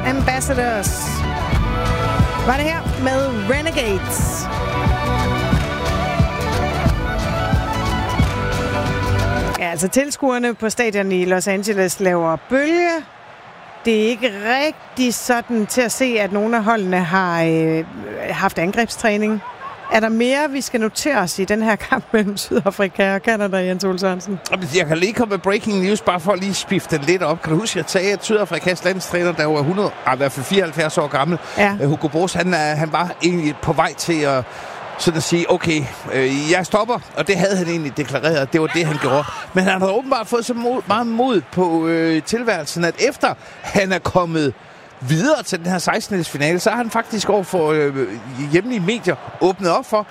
Ambassadors var det her med Renegades. Ja, altså tilskuerne på stadion i Los Angeles laver bølge. Det er ikke rigtig sådan til at se, at nogle af holdene har haft angrebstræning. Er der mere, vi skal notere os i den her kamp mellem Sydafrika og Canada, Jens Ole Sørensen? Jeg kan lige komme med breaking news, bare for at lige spifte den lidt op. Kan du huske, at jeg sagde, at Sydafrikas landstræner, der var i hvert fald 74 år gammel, Hugo Broos, han var egentlig på vej til at sådan at sige, okay, jeg stopper, og det havde han egentlig deklareret, det var det, han gjorde. Men han har åbenbart fået så meget mod på tilværelsen, at efter han er kommet videre til den her 16. finale, så har han faktisk over for hjemlige medier åbnet op for,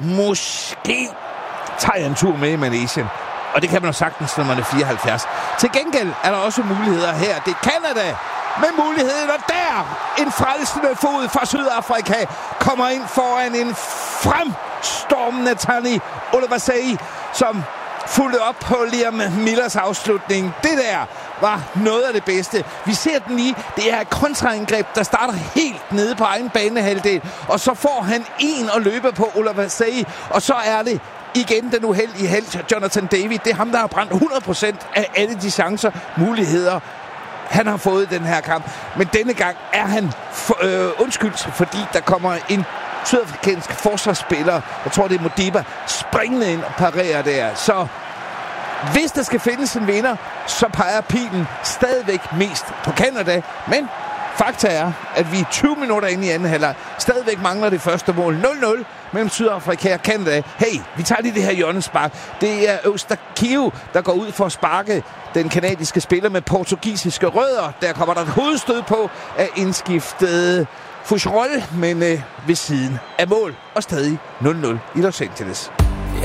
måske tager jeg en tur med i Malaysia. Og det kan man jo sagtens, når man er 74. Til gengæld er der også muligheder her. Det er Canada med muligheden, og der en frelsende fod fra Sydafrika kommer ind foran en fremstormende Tani Oluvasei, som fulgte op på Liam Millers afslutning. Det der var noget af det bedste. Vi ser den lige. Det er et kontraangreb, der starter helt nede på egen banehalvdel, og så får han en at løbe på Oluvasei, og så er det igen den uheldige helt, Jonathan David. Det er ham, der har brændt 100% af alle de chancer, muligheder, han har fået i den her kamp. Men denne gang er han undskyldt, fordi der kommer en sydafrikansk forsvarsspiller, jeg tror det er Modiba, springende ind og parerer der. Så hvis der skal findes en vinder, så peger pilen stadigvæk mest på Canada. Men fakta er, at vi 20 minutter inde i anden halvleg stadigvæk mangler det første mål. 0-0 mellem Sydafrika og Canada. Hey, vi tager lige det her hjørnespark. Det er Eustakio, der går ud for at sparke den kanadiske spiller med portugisiske rødder. Der kommer der et hovedstød på af indskiftet Foucherolles, men ved siden af mål. Og stadig 0-0 i Los Angeles.